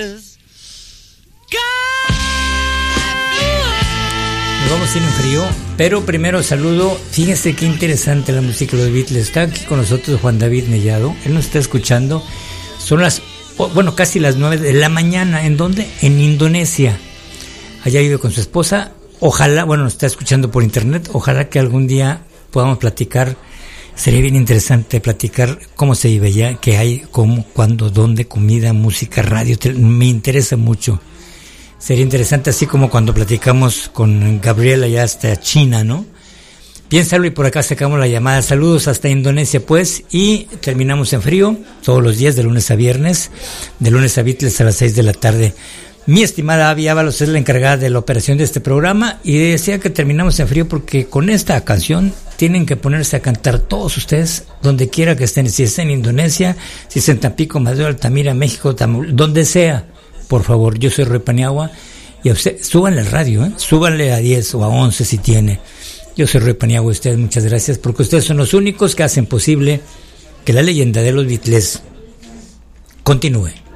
Nos vamos a ir en frío, pero primero saludo. Fíjense qué interesante la música de los Beatles. Está aquí con nosotros Juan David Mellado. Él nos está escuchando. Son casi las 9 de la mañana. ¿En dónde? En Indonesia. Allá vive con su esposa. Ojalá, nos está escuchando por internet. Ojalá que algún día podamos platicar. Sería bien interesante platicar cómo se vive allá, qué hay, cómo, cuándo, dónde, comida, música, radio. Me interesa mucho. Sería interesante, así como cuando platicamos con Gabriela ya hasta China, ¿no? Piénsalo y por acá sacamos la llamada. Saludos hasta Indonesia, pues, y terminamos en frío todos los días, de lunes a viernes, de lunes a Beatles a las 6 de la tarde. Mi estimada Avi Ábalos es la encargada de la operación de este programa y decía que terminamos en frío porque con esta canción tienen que ponerse a cantar todos ustedes, donde quiera que estén, si es en Indonesia, si es en Tampico, Madrid, Altamira, México, donde sea. Por favor, yo soy Roy Paniagua y a usted, súbanle al radio, súbanle a 10 o a 11 si tiene. Yo soy Roy Paniagua y ustedes, muchas gracias, porque ustedes son los únicos que hacen posible que la leyenda de los Beatles continúe.